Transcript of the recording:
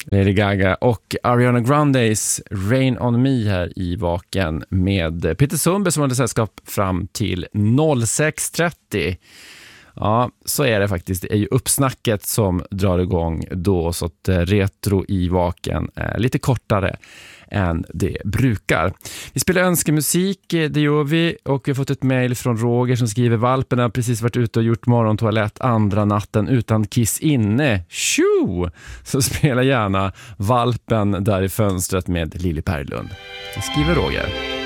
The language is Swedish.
Lady Gaga och Ariana Grandes Rain on Me här i Vaken med Peter Sundberg som hade sällskap fram till 06.30. Ja, så är det faktiskt. Det är ju uppsnacket som drar igång då, så att retro i Vaken är lite kortare än det brukar. Vi spelar önskemusik, det gör vi, och vi har fått ett mejl från Roger som skriver: valpen har precis varit ute och gjort morgontoalett andra natten utan kiss inne. Tjo! Så spela gärna valpen där i fönstret med Lili Perlund. Det skriver Roger.